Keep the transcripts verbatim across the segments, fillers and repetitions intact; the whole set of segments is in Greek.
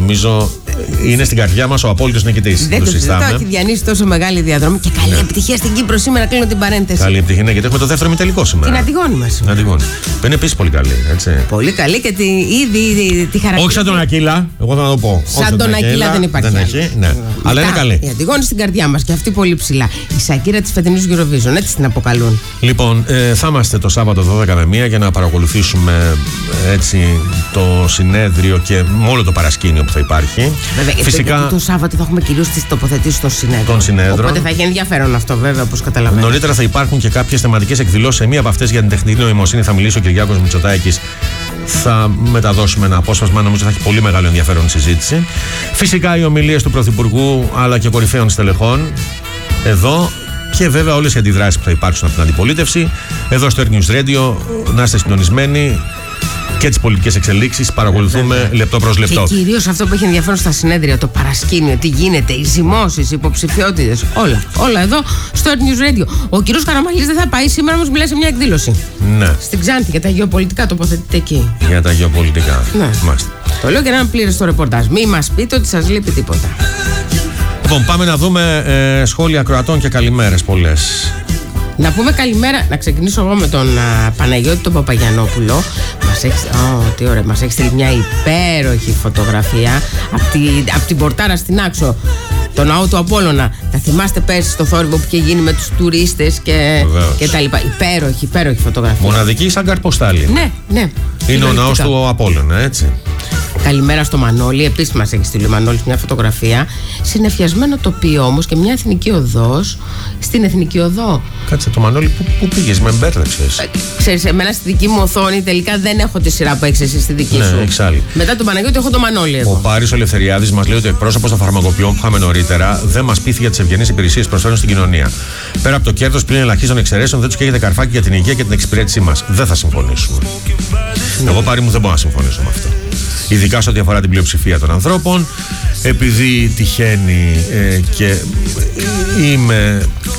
νομίζω είναι στην καρδιά μας ο απόλυτος νικητής. Δεν το συζητάω, έχει διανύσει τόσο μεγάλη διαδρομή και καλή ναι. επιτυχία στην Κύπρο σήμερα. Κλείνω την παρένθεση. Καλή επιτυχία, ναι, γιατί έχουμε το δεύτερο ημιτελικό σήμερα. Την Αντιγόνη μας. Την Αντιγόνη. Που είναι επίσης πολύ καλή. Έτσι. Πολύ καλή και τη, ήδη, ήδη τη χαρακτηρίζει. Όχι σαν τον Ακύλα, εγώ θα το πω. Σαν τον Ακύλα δεν υπάρχει. Δεν έχει, ναι. Αλλά είναι καλή. Η Αντιγόνη στην καρδιά μας και αυτή πολύ ψηλά. Η Σακύρα της φετινής Eurovision, έτσι την αποκαλούν. Λοιπόν, ε, θα είμαστε το Σάββατο δώδεκα με μία για να παρακολουθήσουμε έτσι το συνέδριο και όλο το παρασκήνιο που θα υπάρχει. Βέβαια, φυσικά. Το Σάββατο θα έχουμε κυρίως τις τοποθετήσεις των συνέδρων. συνέδρων. Οπότε θα έχει ενδιαφέρον αυτό, βέβαια, όπως καταλαβαίνετε. Νωρίτερα θα υπάρχουν και κάποιες θεματικές εκδηλώσεις. Σε μία από αυτές για την τεχνητή νοημοσύνη θα μιλήσει ο Κυριάκος Μητσοτάκης. Θα μεταδώσουμε ένα απόσπασμα, νομίζω θα έχει πολύ μεγάλο ενδιαφέρον συζήτηση. Φυσικά οι ομιλίες του Πρωθυπουργού αλλά και κορυφαίων στελεχών εδώ. Και βέβαια όλες οι αντιδράσεις που θα υπάρξουν από την αντιπολίτευση. Εδώ στο Air News Radio, να είστε συντονισμένοι και τις πολιτικές εξελίξεις. Παρακολουθούμε βέβαια. Λεπτό προς λεπτό. Και κυρίως αυτό που έχει ενδιαφέρον στα συνέδρια, το παρασκήνιο, τι γίνεται, οι ζυμώσεις, οι υποψηφιότητες. Όλα. Όλα εδώ στο Air News Radio. Ο κύριος Καραμαλής δεν θα πάει σήμερα, όμως μιλάει σε μια εκδήλωση. Ναι. Στην Ξάνθη για τα γεωπολιτικά, τοποθετείται εκεί. Για τα γεωπολιτικά. Ναι. Μάλιστα. Το λέω για να είναι πλήρες το ρεπορτάζ. Μην μας πείτε ότι σας λείπει τίποτα. Λοιπόν, πάμε να δούμε ε, σχόλια ακροατών και καλημέρες πολλές. Να πούμε καλημέρα, να ξεκινήσω εγώ με τον α, Παναγιώτη τον Παπαγιανόπουλο. Μας έχει, oh, τι ωραία, μας έχει στείλει μια υπέροχη φωτογραφία από τη, απ' την Πορτάρα στην Άξο, το ναό του Απόλλωνα. Θα θυμάστε πέρσι στο θόρυβο που είχε γίνει με τους τουρίστες και, και τα λοιπά. Υπέροχη, υπέροχη φωτογραφία. Μοναδική σαν καρποστάλη. Ναι, ναι. Είναι ο ναός του Απόλλωνα, έτσι. Καλημέρα στο Μανώλη. Επίσης μας έχει στείλει ο Μανώλης μια φωτογραφία. Συνεφιασμένο τοπίο όμως και μια εθνική οδός. Στην εθνική οδό. Κάτσε, το Μανώλη, πού, πού πήγες, με μπέρδεψες. Ε, ξέρεις, εμένα στη δική μου οθόνη τελικά δεν έχω τη σειρά που έχεις εσύ στη δική ναι, σου. Έχεις άλλη. Μετά τον Παναγιώτη έχω το Μανώλη εγώ. Ο Πάρης ο Ελευθεριάδης μας λέει ότι ο εκπρόσωπος των φαρμακοποιών που είχαμε νωρίτερα δεν μας πείθει για τις ευγενείς υπηρεσίες που προσφέρουν στην κοινωνία. Πέρα από το κέρδος πλην ελαχίστων εξαιρέσεων, δεν τους καίγεται καρφάκι για την υγεία και την εξυπηρέτησή μας. Δεν θα συμφωνήσουμε. Ναι. Εγώ, Πάρη μου, δεν μπορώ να συμφωνήσω με αυτό. Ειδικά σε ό,τι αφορά την πλειοψηφία των ανθρώπων, επειδή τυχαίνει ε, και είμαι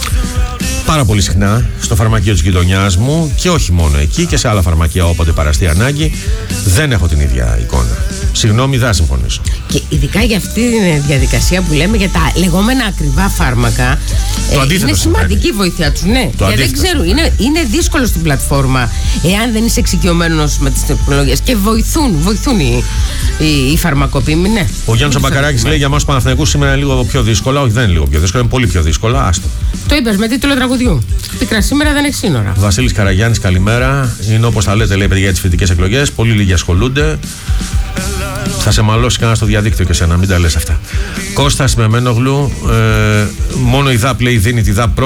πάρα πολύ συχνά στο φαρμακείο της γειτονιάς μου και όχι μόνο εκεί και σε άλλα φαρμακεία όποτε παραστεί ανάγκη, δεν έχω την ίδια εικόνα. Συγγνώμη, δεν συμφωνήσω. Και ειδικά για αυτή τη διαδικασία που λέμε για τα λεγόμενα ακριβά φάρμακα, το ε, είναι σημαντική η βοήθεια τους. Ναι, το γιατί δεν ξέρω, είναι, είναι δύσκολο στην πλατφόρμα εάν δεν είσαι εξοικειωμένος με τις τεχνολογίες και βοηθούν, βοηθούν οι, οι, οι φαρμακοποιοί. Ναι. Ο Γιάννης Μπακαράκης λέει για εμάς τους Παναθηναϊκούς σήμερα είναι λίγο πιο δύσκολα. Όχι, δεν είναι λίγο πιο δύσκολα, είναι πολύ πιο δύσκολα. Άστο. Το είπες με τίτλο τραγουδιού. Πίκρα σήμερα δεν έχει σύνορα. Βασίλης Καραγιάννης, καλημέρα. Είναι όπως τα λέτε, λέει παιδιά, για τις φοιτητικές εκλογές. Πολύ λίγοι ασχολούνται. Θα σε μαλώσει κανένα στο διαδίκτυο και σένα, μην τα λες αυτά. Κώστας Μεμένογλου, ε, μόνο η ΔΑΠ λέει δίνει τη ΔΑΠ